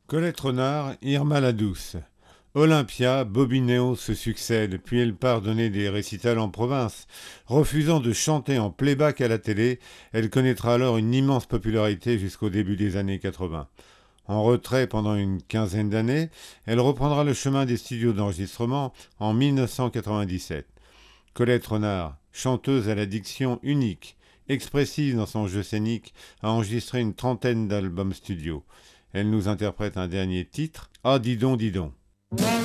Colette Renard, Irma la Douce. Olympia, Bobineo se succèdent, puis elle part donner des récitals en province. Refusant de chanter en playback à la télé, elle connaîtra alors une immense popularité jusqu'au début des années 80. En retrait pendant une quinzaine d'années, elle reprendra le chemin des studios d'enregistrement en 1997. Colette Renard, chanteuse à la diction unique, expressive dans son jeu scénique, a enregistré une trentaine d'albums studio. Elle nous interprète un dernier titre, Ah dis donc dis donc.